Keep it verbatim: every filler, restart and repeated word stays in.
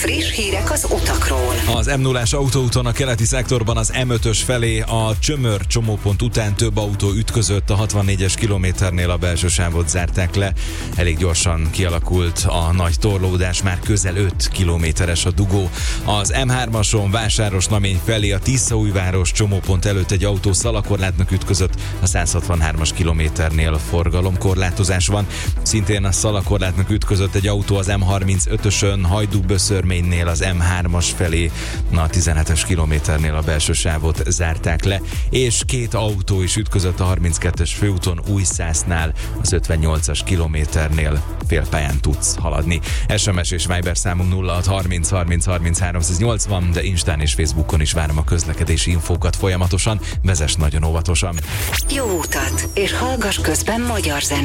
Friss hírek az utakról. Az M nullás autóúton a keleti szektorban az M ötös felé a Csömör csomópont után több autó ütközött, a hatvannégyes kilométernél a belső sávot zárták le. Elég gyorsan kialakult a nagy torlódás, már közel öt kilométeres a dugó. Az M hármason Vásáros-Namény felé a Tiszaújváros csomópont előtt egy autó szalakorlátnak ütközött, a száz hatvanhármas kilométernél forgalomkorlátozás van. Szintén a szalakorlátnak ütközött egy autó az M harmincötösön Hajdú-Böszörménynél az M hármas felé, na a tizenhetes kilométernél a belső sávot zárták le, és két autó is ütközött a harminckettes főúton Újszásznál, az ötvennyolcas kilométernél félpályán tudsz haladni. es em es és Viber számunk nulla hat harminc harminc harminc háromszáznyolcvan, de Instán és Facebookon is várom a közlekedési infókat folyamatosan, vezess nagyon óvatosan. Jó utat, és hallgass közben magyar zenét.